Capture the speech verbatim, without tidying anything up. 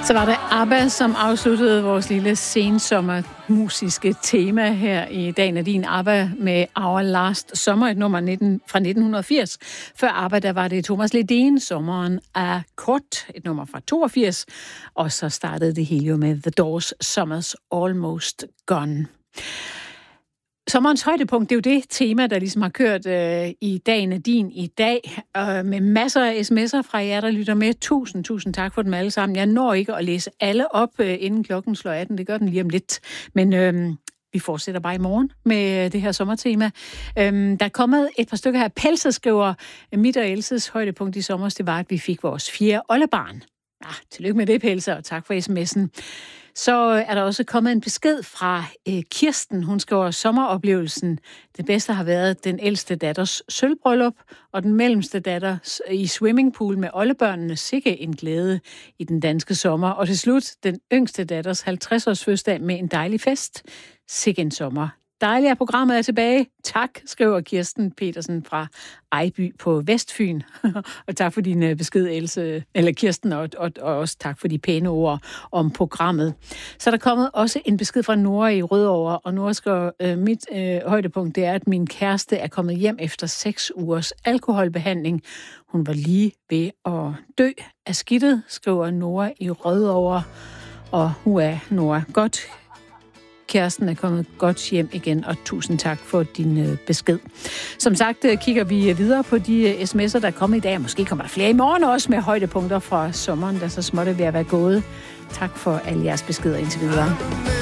Så var det ABBA, som afsluttede vores lille sensommermusiske tema her i Dagen af din. ABBA med Our Last Summer, et nummer nitten, fra nitten firs. Før ABBA, der var det Thomas Ledin, Sommeren er kort, et nummer fra toogfirs. Og så startede det hele jo med The Doors, Summer's Almost Gone. Sommerens højdepunkt, det er jo det tema, der ligesom har kørt øh, i Dagen af din i dag, øh, med masser af sms'er fra jer, der lytter med. Tusind, tusind tak for dem alle sammen. Jeg når ikke at læse alle op, øh, inden klokken slår atten. Det gør den lige om lidt. Men øh, vi fortsætter bare i morgen med det her sommertema. Øh, der er kommet et par stykker her. Pelser skriver, mit og Elses højdepunkt i sommer, det var, at vi fik vores fjerde oldebarn. Ja, tillykke med det, Pelser, og tak for sms'en. Så er der også kommet en besked fra øh, Kirsten. Hun skriver, sommeroplevelsen. Det bedste har været den ældste datters sølvbryllup, og den mellemste datter i swimmingpool med oldebørnene. Sikke en glæde i den danske sommer. Og til slut, den yngste datters halvtreds-års fødselsdag med en dejlig fest. Sikke en sommer. Dejligt, at programmet er tilbage. Tak, skriver Kirsten Petersen fra Ejby på Vestfyn. Og tak for din besked, Else, eller Kirsten, og, og, og også tak for de pæne ord om programmet. Så er der kommet også en besked fra Nora i Rødovre, og Nora skriver, øh, mit øh, højdepunkt det er, at min kæreste er kommet hjem efter seks ugers alkoholbehandling. Hun var lige ved at dø af skidtet, skriver Nora i Rødovre. Og hun er Nora godt. Kæresten er kommet godt hjem igen, og tusind tak for din øh, besked. Som sagt øh, kigger vi videre på de øh, sms'er, der er kommet i dag. Måske kommer der flere i morgen også med højdepunkter fra sommeren, der så småt er ved at være gået. Tak for alle jeres beskeder indtil videre.